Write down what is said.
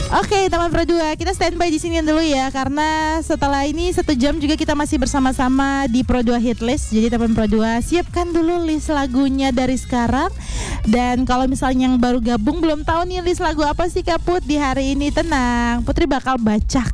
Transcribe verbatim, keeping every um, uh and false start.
Oke, teman Pro dua, kita standby di sini dulu ya, karena setelah ini satu jam juga kita masih bersama-sama di Pro dua Hitlist. Jadi teman Pro dua, siapkan dulu list lagunya dari sekarang. Dan kalau misalnya yang baru gabung belum tahu nih list lagu apa sih Kak Put di hari ini, tenang, Putri bakal bacakan